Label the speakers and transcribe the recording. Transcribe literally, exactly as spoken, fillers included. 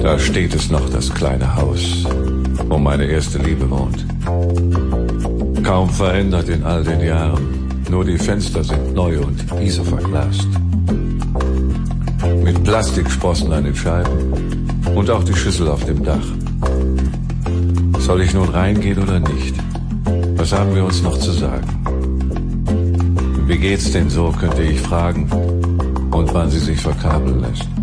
Speaker 1: Da steht es noch, das kleine Haus, wo meine erste Liebe wohnt. Kaum verändert in all den Jahren, nur die Fenster sind neu und Isa verglast. Mit Plastiksprossen an den Scheiben und auch die Schüssel auf dem Dach. Soll ich nun reingehen oder nicht? Was haben wir uns noch zu sagen? Wie geht's denn so, könnte ich fragen, und wann sie sich verkabeln lässt.